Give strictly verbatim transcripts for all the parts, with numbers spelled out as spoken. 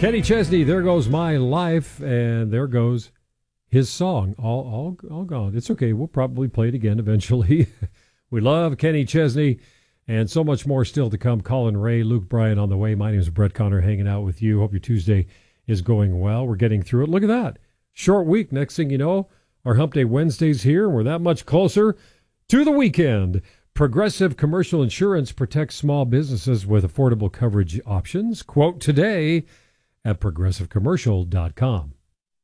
Kenny Chesney, There Goes My Life, and there goes his song, all, all, all gone. It's okay. We'll probably play it again eventually. We love Kenny Chesney, and so much more still to come. Colin Ray, Luke Bryan on the way. My name is Brett Connor, hanging out with you. Hope your Tuesday is going well. We're getting through it. Look at that. Short week. Next thing you know, our Hump Day Wednesday's here, and we're that much closer to the weekend. Progressive Commercial Insurance protects small businesses with affordable coverage options. Quote today at progressive commercial dot com.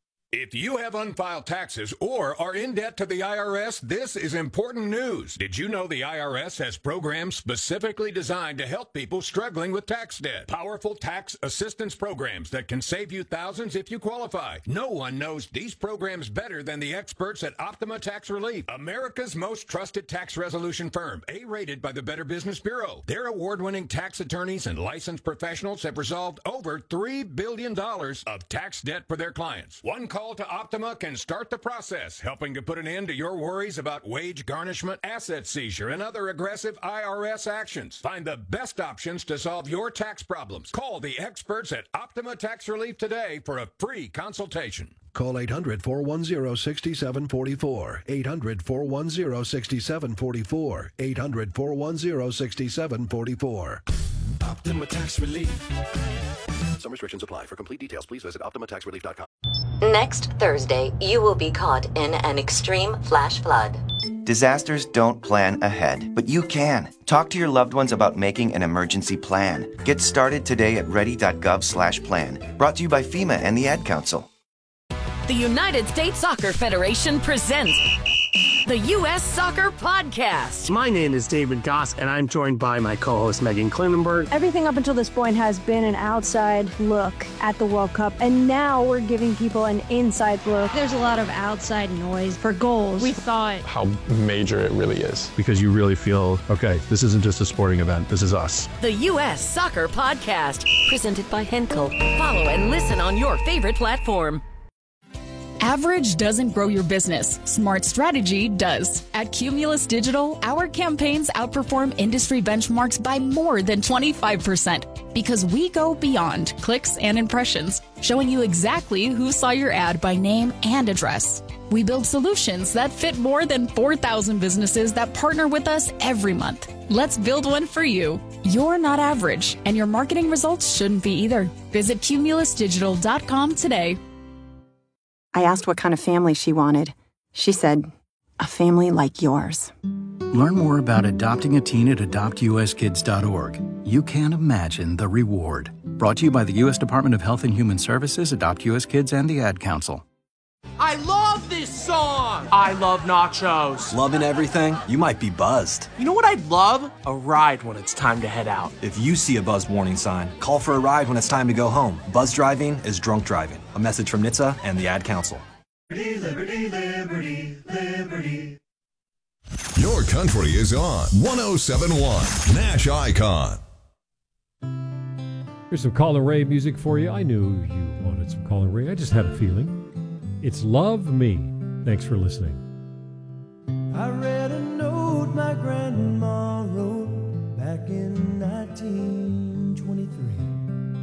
If you have unfiled taxes or are in debt to the I R S, this is important news. Did you know the I R S has programs specifically designed to help people struggling with tax debt? Powerful tax assistance programs that can save you thousands if you qualify. No one knows these programs better than the experts at Optima Tax Relief, America's most trusted tax resolution firm, A-rated by the Better Business Bureau. Their award-winning tax attorneys and licensed professionals have resolved over three billion dollars of tax debt for their clients. One call Call to Optima can start the process, helping to put an end to your worries about wage garnishment, asset seizure, and other aggressive I R S actions. Find the best options to solve your tax problems. Call the experts at Optima Tax Relief today for a free consultation. Call eight hundred, four one zero, six seven four four. eight hundred, four one zero, six seven four four. eight hundred, four one zero, six seven four four. Optima Tax Relief. Some restrictions apply. For complete details, please visit optima tax relief dot com. Next Thursday, you will be caught in an extreme flash flood. Disasters don't plan ahead, but you can. Talk to your loved ones about making an emergency plan. Get started today at ready dot gov slash plan. Brought to you by FEMA and the Ad Council. The United States Soccer Federation presents the U S Soccer Podcast. My name is David Goss, and I'm joined by my co-host Megan Klinenberg. Everything up until this point has been an outside look at the World Cup, and now we're giving people an inside look. There's a lot of outside noise for goals. We thought how major it really is. Because you really feel, okay, this isn't just a sporting event, this is us. The U S Soccer Podcast, presented by Henkel. Follow and listen on your favorite platform. Average doesn't grow your business. Smart strategy does. At Cumulus Digital, our campaigns outperform industry benchmarks by more than twenty-five percent because we go beyond clicks and impressions, showing you exactly who saw your ad by name and address. We build solutions that fit more than four thousand businesses that partner with us every month. Let's build one for you. You're not average, and your marketing results shouldn't be either. Visit cumulus digital dot com today. I asked what kind of family she wanted. She said, a family like yours. Learn more about adopting a teen at adopt u s kids dot org. You can't imagine the reward. Brought to you by the U S Department of Health and Human Services, Adopt U S Kids, and the Ad Council. I love this song! I love nachos. Loving everything? You might be buzzed. You know what I'd love? A ride when it's time to head out. If you see a buzz warning sign, call for a ride when it's time to go home. Buzz driving is drunk driving. A message from N H T S A and the Ad Council. Liberty, liberty, liberty, liberty. Your country is on one oh seven point one Nash Icon. Here's some Colin Ray music for you. I knew you wanted some Colin Ray. I just had a feeling. It's Love Me. Thanks for listening. I read a note my grandma wrote back in nineteen twenty-three.